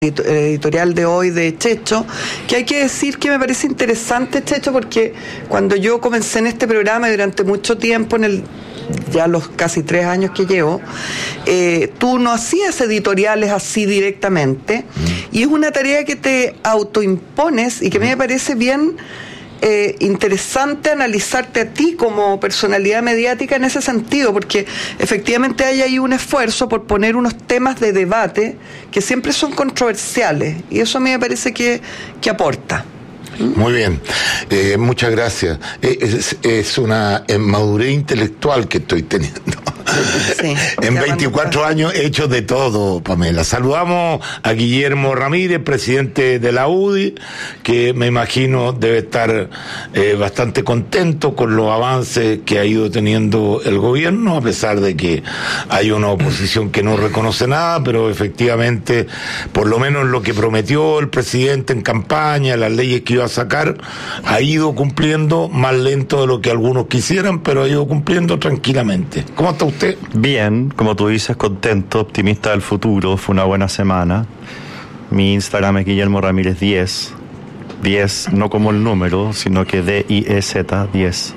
editorial de hoy de Checho, que hay que decir que me parece interesante, Checho, porque cuando yo comencé en este programa y durante mucho tiempo, ya los casi 3 años que llevo, tú no hacías editoriales así directamente, y es una tarea que te autoimpones y que a mí me parece bien interesante analizarte a ti como personalidad mediática en ese sentido, porque efectivamente hay ahí un esfuerzo por poner unos temas de debate que siempre son controversiales, y eso a mí me parece que aporta. Muy bien, muchas gracias. Es una madurez intelectual que estoy teniendo. Sí, en 24 años he hecho de todo, Pamela. Saludamos a Guillermo Ramírez, presidente de la UDI, que me imagino debe estar bastante contento con los avances que ha ido teniendo el gobierno, a pesar de que hay una oposición que no reconoce nada, pero efectivamente, por lo menos lo que prometió el presidente en campaña, las leyes que iba a sacar, ha ido cumpliendo, más lento de lo que algunos quisieran, pero ha ido cumpliendo tranquilamente. ¿Cómo está usted? Bien, como tú dices, contento, optimista del futuro. Fue una buena semana. Mi Instagram es Guillermo Ramírez 10. 10, no como el número, sino que D-I-E-Z, 10.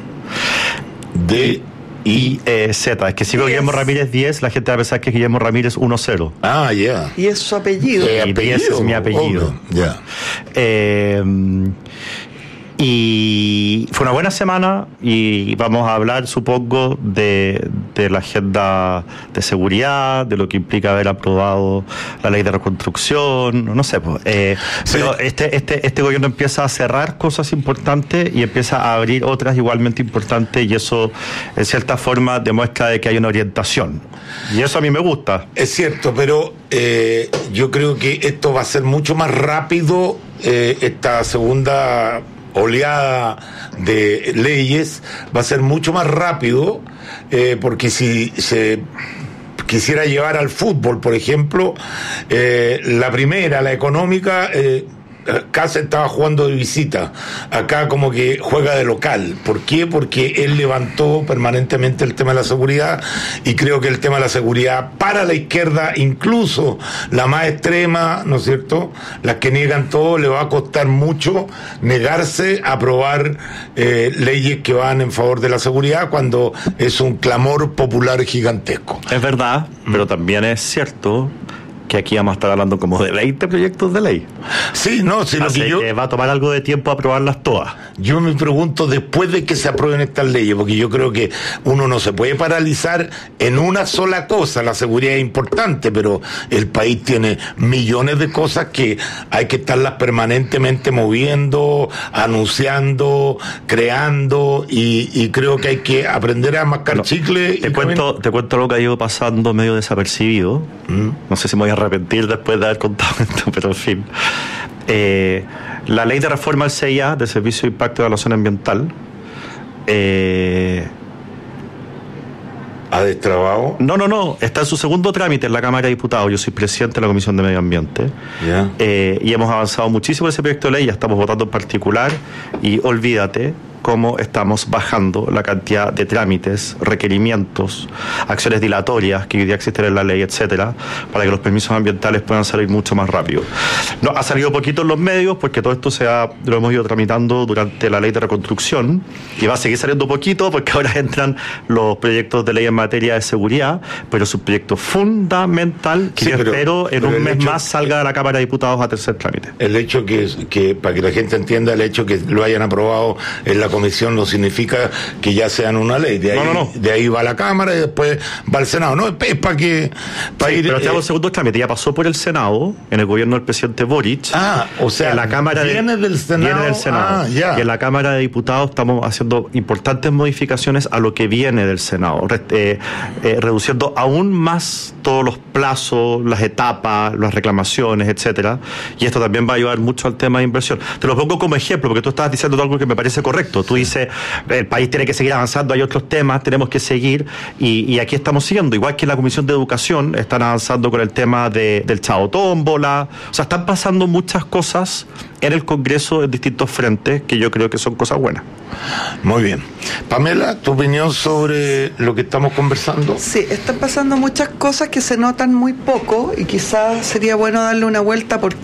D-I-E-Z. Es que si veo Guillermo Ramírez 10, la gente va a pensar que es Guillermo Ramírez 10. Ah, ya. Yeah. Y es su apellido. Y 10 es mi apellido. Ya. Y fue una buena semana y vamos a hablar, supongo, de la agenda de seguridad, de lo que implica haber aprobado la ley de reconstrucción, no sé, pues, sí. Pero este gobierno empieza a cerrar cosas importantes y empieza a abrir otras igualmente importantes, y eso en cierta forma demuestra de que hay una orientación, y eso a mí me gusta. Es cierto, pero yo creo que esto va a ser mucho más rápido, esta segunda oleada de leyes va a ser mucho más rápido, porque si se quisiera llevar al fútbol, por ejemplo, la primera, la económica, Casa estaba jugando de visita, acá como que juega de local. ¿Por qué? Porque él levantó permanentemente el tema de la seguridad, y creo que el tema de la seguridad para la izquierda, incluso la más extrema, ¿no es cierto?, las que niegan todo, le va a costar mucho negarse a aprobar leyes que van en favor de la seguridad cuando es un clamor popular gigantesco. Es verdad, pero también es cierto que aquí vamos a estar hablando como de 20 proyectos de ley. Sí, no, sí, así que va a tomar algo de tiempo aprobarlas todas. Yo me pregunto, después de que se aprueben estas leyes, porque yo creo que uno no se puede paralizar en una sola cosa. La seguridad es importante, pero el país tiene millones de cosas que hay que estarlas permanentemente moviendo, anunciando, creando, y creo que hay que aprender a mascar chicle. Te cuento lo que ha ido pasando medio desapercibido. No sé si me voy a arrepentir después de haber contado esto, pero en fin. La ley de reforma del CIA, de Servicio de Impacto de Evaluación Ambiental, ¿ha destrabado? No, está en su segundo trámite en la Cámara de Diputados. Yo soy presidente de la Comisión de Medio Ambiente. Yeah. Y hemos avanzado muchísimo en ese proyecto de ley, ya estamos votando en particular, y olvídate cómo estamos bajando la cantidad de trámites, requerimientos, acciones dilatorias que hoy día existen en la ley, etcétera, para que los permisos ambientales puedan salir mucho más rápido. No, ha salido poquito en los medios porque todo esto lo hemos ido tramitando durante la ley de reconstrucción, y va a seguir saliendo poquito porque ahora entran los proyectos de ley en materia de seguridad, pero es un proyecto fundamental que yo espero en un mes más salga de la Cámara de Diputados a tercer trámite. El hecho que para que la gente entienda, el hecho que lo hayan aprobado en la comisión no significa que ya sean una ley. De ahí, no. De ahí va a la Cámara y después va al Senado. No, es para que... ir, pero estamos en segundo trámite. Ya pasó por el Senado, en el gobierno del presidente Boric. O sea, en la Cámara viene del Senado. Y en la Cámara de Diputados estamos haciendo importantes modificaciones a lo que viene del Senado, reduciendo aún más todos los plazos, las etapas, las reclamaciones, etcétera. Y esto también va a ayudar mucho al tema de inversión. Te lo pongo como ejemplo, porque tú estabas diciendo algo que me parece correcto. Tú dices, el país tiene que seguir avanzando, hay otros temas, tenemos que seguir, y aquí estamos siguiendo. Igual que en la Comisión de Educación, están avanzando con el tema del Chao Tómbola. O sea, están pasando muchas cosas en el Congreso en distintos frentes que yo creo que son cosas buenas. Muy bien. Pamela, ¿tu opinión sobre lo que estamos conversando? Sí, están pasando muchas cosas que se notan muy poco y quizás sería bueno darle una vuelta. ¿Por